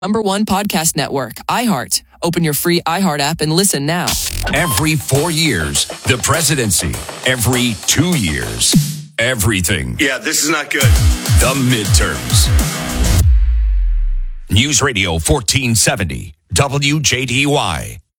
#1 podcast network, iHeart. Open your free iHeart app and listen now. Every 4 years, the presidency. Every 2 years, everything. Yeah, this is not good. The midterms. News Radio 1470, WJDY.